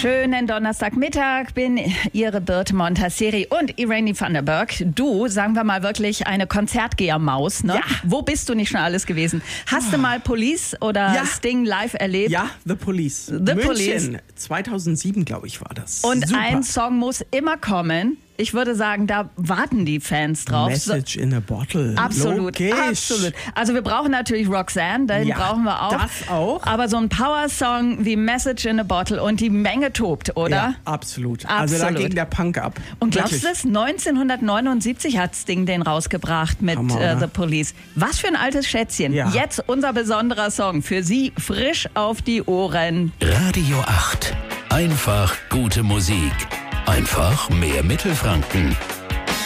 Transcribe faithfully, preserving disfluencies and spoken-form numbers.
Schönen Donnerstagmittag, bin Ihre Birte Montasseri und Irene van der Berg. Du, sagen wir mal wirklich eine Konzertgehermaus, ne? Ja. Wo bist du nicht schon alles gewesen? Hast du mal Police oder Ja. Sting live erlebt? Ja, The Police. The München, Police. zweitausendsieben, glaube ich, war das. Und Super. ein Song muss immer kommen. Ich würde sagen, da warten die Fans drauf. Message in a Bottle. Absolut, Logisch. absolut. Also wir brauchen natürlich Roxanne, den Ja, brauchen wir auch. das auch. Aber so ein Power-Song wie Message in a Bottle und die Menge tobt, oder? Ja, absolut. Also da Absolut. ging der Punk ab. Und glaubst du Wirklich. es? neunzehnhundertneunundsiebzig hat Sting den rausgebracht mit Hammer, äh, oder? The Police. Was für ein altes Schätzchen. Ja. Jetzt unser besonderer Song. Für Sie frisch auf die Ohren. Radio acht. Einfach gute Musik. Einfach mehr Mittelfranken.